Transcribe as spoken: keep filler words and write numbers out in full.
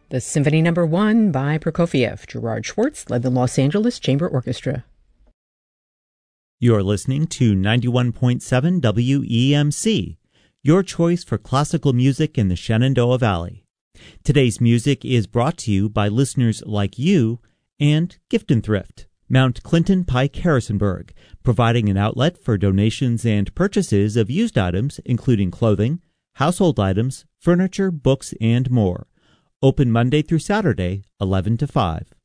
The Symphony Number One by Prokofiev. Gerard Schwartz led the Los Angeles Chamber Orchestra. You're listening to ninety-one point seven W E M C, your choice for classical music in the Shenandoah Valley. Today's music is brought to you by listeners like you and Gift and Thrift, Mount Clinton Pike Harrisonburg, providing an outlet for donations and purchases of used items, including clothing, household items, furniture, books, and more. Open Monday through Saturday, eleven to five.